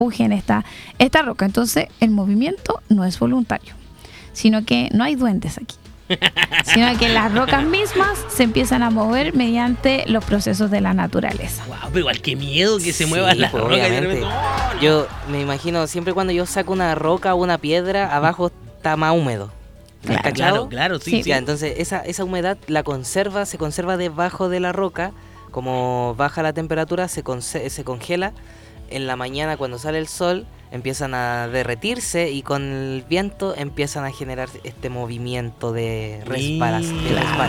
en esta roca. Entonces, el movimiento no es voluntario, sino que no hay duendes aquí, sino que las rocas mismas se empiezan a mover mediante los procesos de la naturaleza. Wow, pero igual qué miedo que se muevan las pues, rocas. obviamente. No. Yo me imagino, siempre cuando yo saco una roca o una piedra, abajo está más húmedo. Claro, sí. Ya, entonces esa humedad se conserva debajo de la roca. Como baja la temperatura, se congela. En la mañana, cuando sale el sol, empiezan a derretirse y con el viento empiezan a generar este movimiento de resbales. ¿Sí?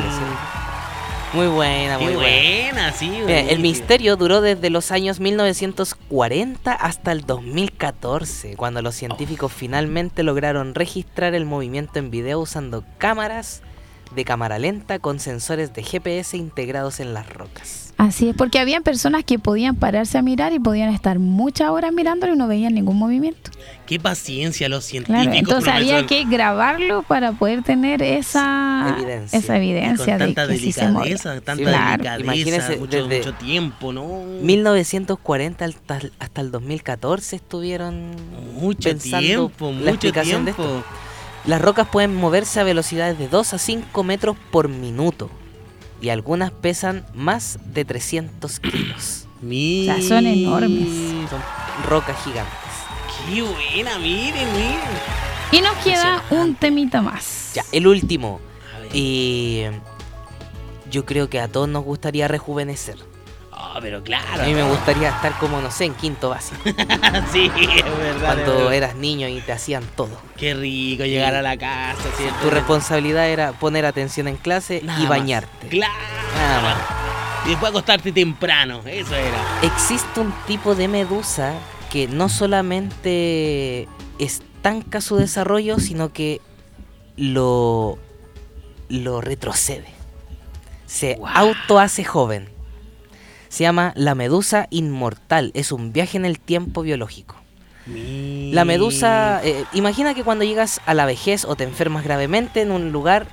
Muy buena, muy buena. Sí. Mira, el misterio duró desde los años 1940 hasta el 2014, cuando los científicos finalmente lograron registrar el movimiento en video usando cámaras de cámara lenta con sensores de GPS integrados en las rocas. Así es, porque había personas que podían pararse a mirar y podían estar muchas horas mirándolo y no veían ningún movimiento. Qué paciencia los científicos. Claro, entonces profesor. había que grabarlo para poder tener esa evidencia con tanta de que sí se movía. delicadeza, Imagínense, mucho desde tiempo, ¿no? 1940 hasta el 2014 estuvieron pensando la explicación de esto. Las rocas pueden moverse a velocidades de 2 a 5 metros por minuto y algunas pesan más de 300 kilos. O sea, son enormes. Son rocas gigantes. Qué buena, miren. Y nos queda un temita más. Ya, el último. A ver. Y yo creo que a todos nos gustaría rejuvenecer. Pero claro. A mí me gustaría estar como, no sé, en quinto básico. Sí, es verdad. Cuando eras niño y te hacían todo. Qué rico llegar a la casa, ¿cierto? Tu responsabilidad era poner atención en clase Nada y más. bañarte. Claro. Nada más. Y después acostarte temprano, eso era. Existe un tipo de medusa que no solamente estanca su desarrollo, sino que lo retrocede. Se autohace joven. Se llama la medusa inmortal. Es un viaje en el tiempo biológico. La medusa, imagina que cuando llegas a la vejez o te enfermas gravemente en lugar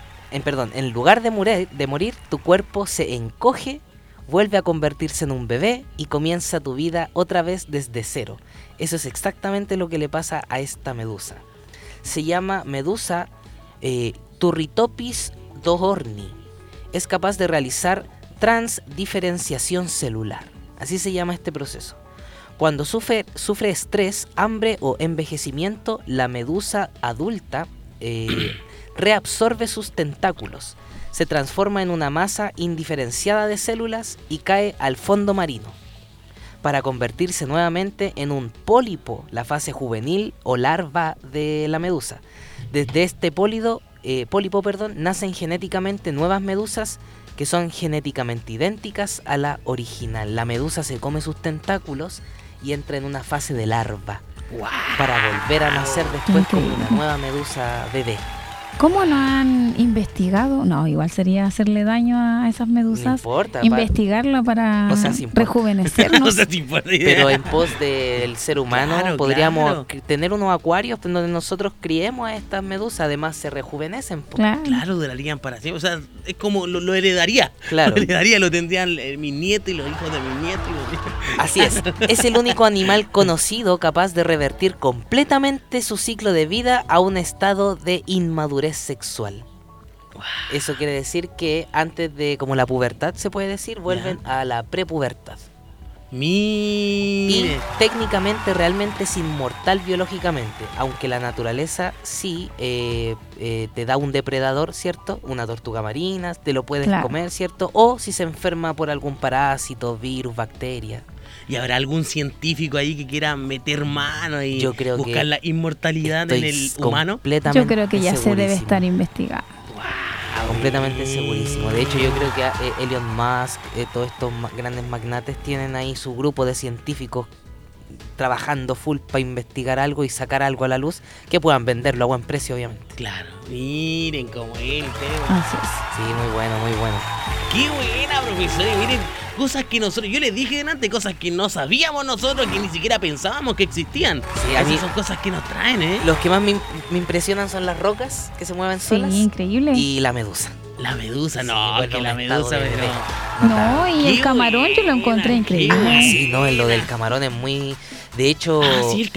de morir, tu cuerpo se encoge, vuelve a convertirse en un bebé y comienza tu vida otra vez desde cero. Eso es exactamente lo que le pasa a esta medusa. Se llama medusa Turritopis dohorni. Es capaz de realizar transdiferenciación celular. Así se llama este proceso. Cuando sufre estrés, hambre o envejecimiento, la medusa adulta reabsorbe sus tentáculos, se transforma en una masa indiferenciada de células y cae al fondo marino, para convertirse nuevamente en un pólipo, la fase juvenil o larva de la medusa. Desde este pólipo, nacen genéticamente nuevas medusas que son genéticamente idénticas a la original. La medusa se come sus tentáculos y entra en una fase de larva para volver a nacer después como una nueva medusa bebé. ¿Cómo no han investigado? No, igual sería hacerle daño a esas medusas. No importa. Investigarlo para rejuvenecernos. Pero en pos del ser humano podríamos tener unos acuarios donde nosotros criemos a estas medusas. Además se rejuvenecen. Claro, durarían para siempre. O sea, es como lo heredaría. Claro. Lo tendrían mis nietos y los hijos de mis nietos. Así es. Es el único animal conocido capaz de revertir completamente su ciclo de vida a un estado de inmadurez sexual. Eso quiere decir que antes de, como la pubertad se puede decir, vuelven a la prepubertad. Y técnicamente realmente es inmortal biológicamente, aunque la naturaleza sí te da un depredador, ¿cierto? Una tortuga marina, te lo puedes comer, ¿cierto? O si se enferma por algún parásito, virus, bacteria. ¿Y habrá algún científico ahí que quiera meter mano y buscar la inmortalidad en el humano? Yo creo que ya se debe estar investigando. Completamente segurísimo. De hecho, yo creo que Elon Musk, todos estos grandes magnates tienen ahí su grupo de científicos trabajando full para investigar algo y sacar algo a la luz que puedan venderlo a buen precio, obviamente. Claro, miren cómo es. Así es. Sí, muy bueno, muy bueno. Qué buena, profesor. Y miren, cosas que nosotros, yo les dije delante, cosas que no sabíamos nosotros, que ni siquiera pensábamos que existían. Sí, a mí son cosas que nos traen, Los que más me impresionan son las rocas que se mueven solas. Sí, increíble. Y la medusa. La medusa, Sí, no, bueno, que un la estado medusa, de- pero... No, y Qué el camarón yo lo buena, encontré qué increíble. buena. Sí, no, en lo del camarón es muy... De hecho, Ah, sí, el